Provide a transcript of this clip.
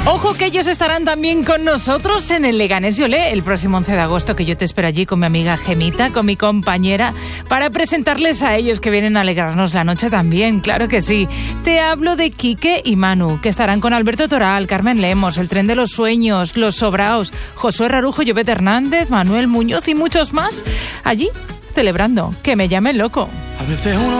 Ojo que ellos estarán también con nosotros en el Leganés Yolé el próximo 11 de agosto, que yo te espero allí con mi amiga Gemita, con mi compañera, para presentarles a ellos que vienen a alegrarnos la noche también, claro que sí. Te hablo de Quique y Manu, que estarán con Alberto Toral, Carmen Lemos, El Tren de los Sueños, Los Sobraos, Josué Rarujo, Llobet Hernández, Manuel Muñoz y muchos más, allí celebrando. Que me llamen loco. A veces uno